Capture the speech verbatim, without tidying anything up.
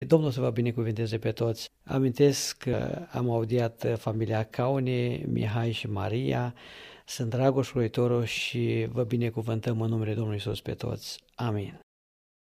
Domnul să vă binecuvânteze pe toți. Amintesc că am audiat familia Caune, Mihai și Maria. Sunt Dragoș Croitoru și vă binecuvântăm în numele Domnului Iisus pe toți. Amin.